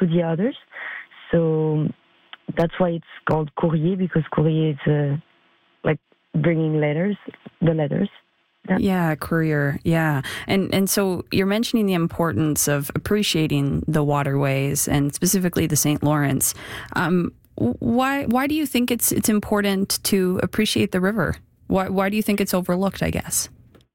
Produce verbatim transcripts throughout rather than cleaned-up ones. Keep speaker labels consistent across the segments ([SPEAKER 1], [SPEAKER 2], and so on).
[SPEAKER 1] to the others. So that's why it's called courrier, because courrier is uh, like bringing letters, the letters.
[SPEAKER 2] Yeah. yeah, courier. Yeah. And and so you're mentioning the importance of appreciating the waterways and specifically the Saint Lawrence. Um, why why do you think it's it's important to appreciate the river? Why why do you think it's overlooked, I guess?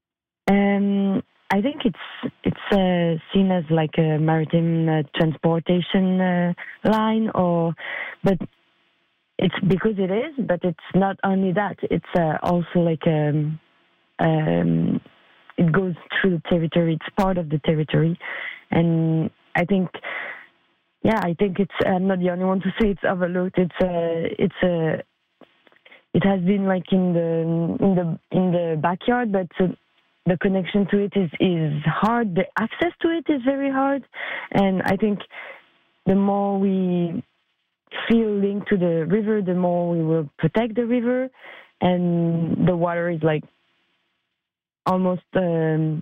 [SPEAKER 1] Um, I think it's it's uh, seen as like a maritime uh, transportation uh, line, or but it's because it is, but it's not only that. It's uh, also like um Um, it goes through the territory. It's part of the territory, and I think, yeah, I think it's. I'm not the only one to say it's overlooked. It's a, it's a, it has been like in the in the in the backyard, but uh, the connection to it is is hard. The access to it is very hard, and I think the more we feel linked to the river, the more we will protect the river, and the water is like. Almost um,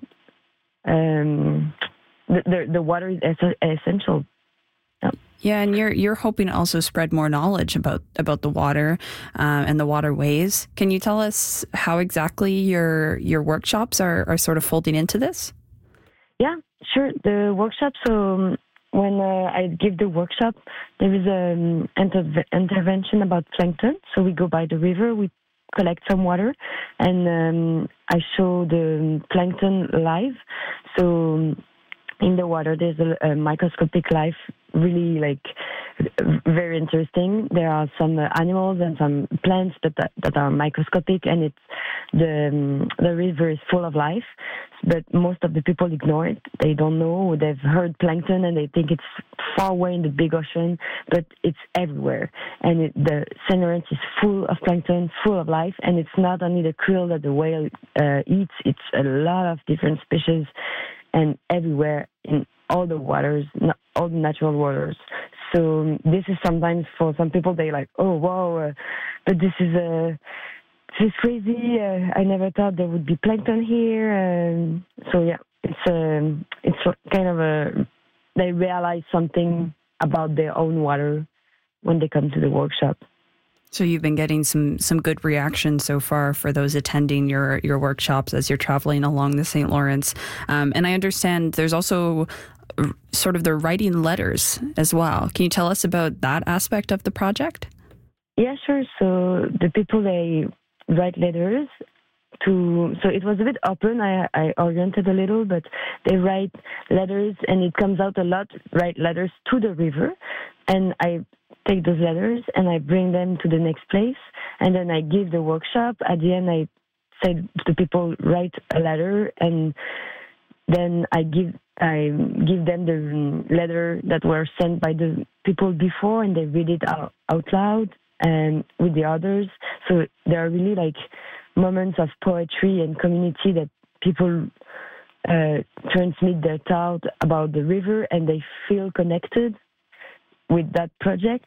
[SPEAKER 1] um, the, the the water is es- essential.
[SPEAKER 2] Yeah. yeah, and you're you're hoping to also spread more knowledge about about the water uh, and the waterways. Can you tell us how exactly your your workshops are, are sort of folding into this?
[SPEAKER 1] Yeah, sure. The workshop. So um, when uh, I give the workshop, there is an inter- intervention about plankton. So we go by the river. We collect some water, and um, I show the plankton live. So in the water, there's a, a microscopic life, really like very interesting. There are some uh, animals and some plants that that are microscopic, and it's the um, the river is full of life. But most of the people ignore it. They don't know. They've heard plankton and they think it's far away in the big ocean, but it's everywhere. And it, the Saint Lawrence is full of plankton, full of life. And it's not only the krill that the whale uh, eats, it's a lot of different species and everywhere in all the waters, all the natural waters. So um, this is sometimes for some people, they like, oh, wow, uh, but this is a... Uh, This is crazy. Uh, I never thought there would be plankton here. Um, so yeah, it's um, it's kind of a they realize something about their own water when they come to the workshop.
[SPEAKER 2] So you've been getting some some good reaction so far for those attending your your workshops as you're traveling along the Saint Lawrence, um, and I understand there's also sort of the writing letters as well. Can you tell us about that aspect of the project?
[SPEAKER 1] Yeah, sure. So the people they write letters to, so it was a bit open. I, I oriented a little, but they write letters, and it comes out a lot, write letters to the river, and I take those letters and I bring them to the next place, and then I give the workshop. At the end, I said to people, write a letter, and then I give I give them the letter that were sent by the people before, and they read it out, out loud and with the others. So there are really like moments of poetry and community that people uh, transmit their thought about the river, and they feel connected with that project.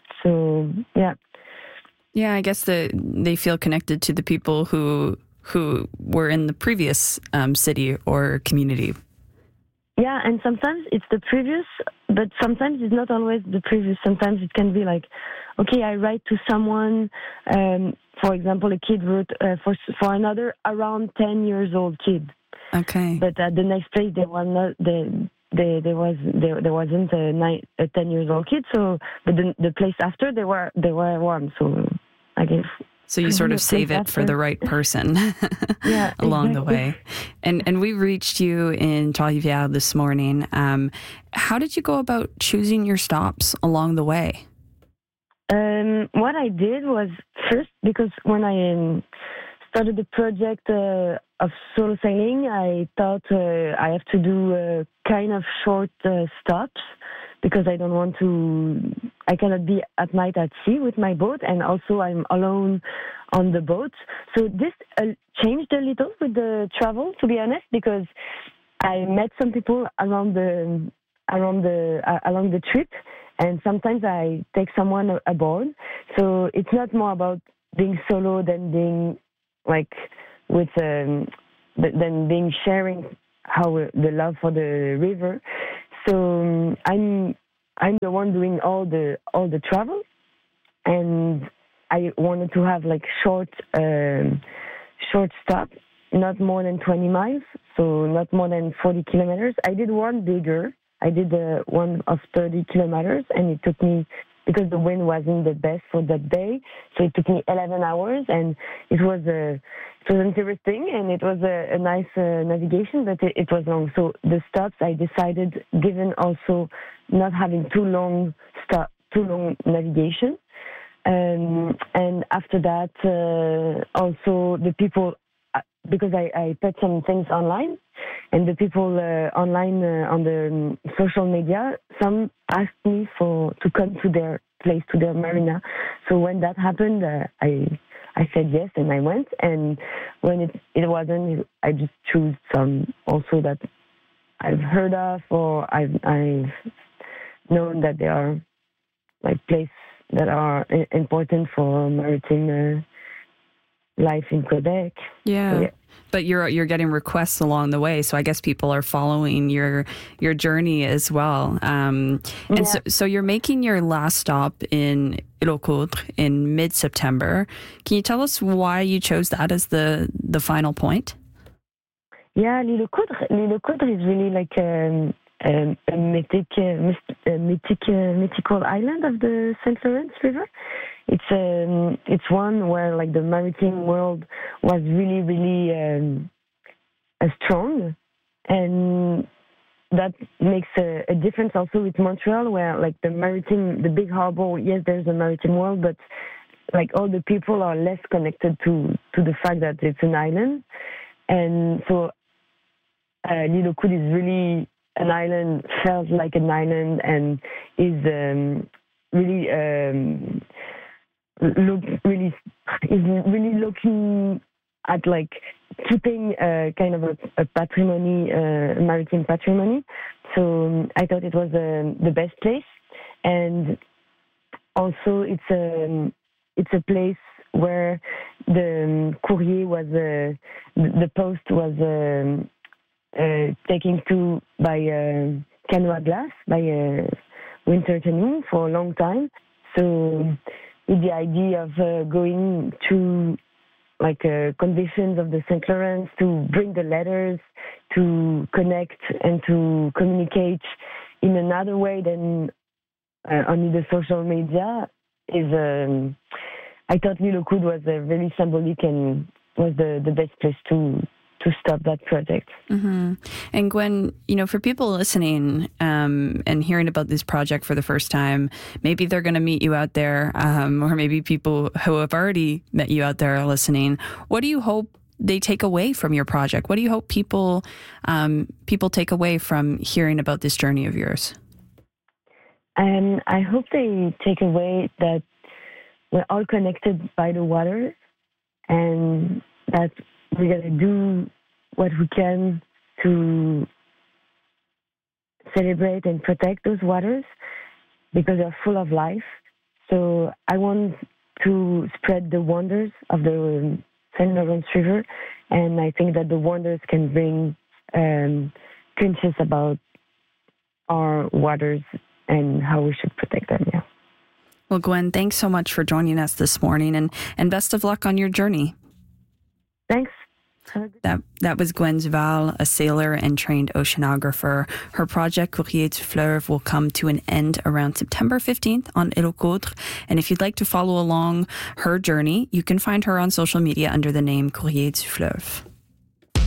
[SPEAKER 1] So yeah.
[SPEAKER 2] Yeah, I guess the, they feel connected to the people who who were in the previous um, city or community.
[SPEAKER 1] Yeah, and sometimes it's the previous, but sometimes it's not always the previous. Sometimes it can be like, okay, I write to someone, um, for example, a kid wrote uh, for for another around ten years old kid.
[SPEAKER 2] Okay.
[SPEAKER 1] But at the next place, there was not the there there was there, there wasn't a nine a ten years old kid. So, but the the place after they were they were warm. So I guess.
[SPEAKER 2] So you sort of save it for the right person
[SPEAKER 1] yeah,
[SPEAKER 2] along
[SPEAKER 1] exactly.
[SPEAKER 2] the way. And and we reached you in Trois-Rivières this morning. Um, how did you go about choosing your stops along the way?
[SPEAKER 1] Um, what I did was first, because when I um, started the project uh, of solo sailing, I thought uh, I have to do uh, kind of short uh, stops, because I don't want to, I cannot be at night at sea with my boat, and also I'm alone on the boat. So this uh, changed a little with the travel, to be honest, because I met some people around the around the uh, along the trip, and sometimes I take someone aboard. So it's not more about being solo than being like with um, than being sharing how the love for the river. So um, I'm I'm the one doing all the all the travel, and I wanted to have like short um, short stop, not more than twenty miles, so not more than forty kilometers. I did one bigger. I did uh, one of thirty kilometers, and it took me, because the wind wasn't the best for that day, so it took me eleven hours, and it was uh, it was interesting, and it was a, a nice uh, navigation, but it, it was long. So the stops, I decided, given also not having too long stop, too long navigation, um, and after that, uh, also the people, uh, because I, I put some things online, and the people uh, online uh, on the um, social media, some asked me for to come to their place, to their marina. So when that happened, uh, I I said yes, and I went. And when it it wasn't, I just chose some also that I've heard of, or I've I've known that they are like places that are important for maritime uh, life in Quebec.
[SPEAKER 2] Yeah.
[SPEAKER 1] So, yeah.
[SPEAKER 2] But you're you're getting requests along the way, so I guess people are following your your journey as well. Um, and yeah. so, so you're making your last stop in Île-aux-Coudres in mid-September. Can you tell us why you chose that as the the final point?
[SPEAKER 1] Yeah, l'Île-aux-Coudres, l'Île-aux-Coudres is really like um, um, a mythic, uh, a mythic, uh, mythical island of the Saint Lawrence River. It's um, it's one where like the maritime world was really, really um, uh, strong, and that makes a, a difference also with Montreal, where like the maritime, the big harbor. Yes, there's a maritime world, but like all the people are less connected to to the fact that it's an island, and so uh, l'Île-aux-Coudres is really an island, felt like an island, and is um, really. Um, look really is really looking at like keeping uh, kind of a, a patrimony, uh, maritime patrimony. So um, I thought it was uh, the best place, and also it's a it's a place where the um, courrier was uh, the post was um, uh, taken to by uh, Canot à Glace, by uh, winter canoe for a long time. So with the idea of uh, going to like uh, conditions of the Saint Lawrence, to bring the letters, to connect and to communicate in another way than uh, only the social media, is um, I thought l'Île-aux-Coudres was uh, really symbolic and was the, the best place to to stop that project.
[SPEAKER 2] Mm-hmm. And Gwen, you know, for people listening um, and hearing about this project for the first time, maybe they're going to meet you out there, um, or maybe people who have already met you out there are listening. What do you hope they take away from your project? What do you hope people um, people take away from hearing about this journey of yours?
[SPEAKER 1] Um, I hope they take away that we're all connected by the water, and that we're going to do what we can to celebrate and protect those waters, because they're full of life. So I want to spread the wonders of the Saint Lawrence River, and I think that the wonders can bring um, conscious about our waters and how we should protect them. Yeah.
[SPEAKER 2] Well, Gwen, thanks so much for joining us this morning, and, and best of luck on your journey.
[SPEAKER 1] Thanks.
[SPEAKER 2] That that was Gwen Duval, a sailor and trained oceanographer. Her project Courrier du Fleuve will come to an end around September fifteenth on Île-aux-Coudres. And if you'd like to follow along her journey, you can find her on social media under the name Courrier du Fleuve.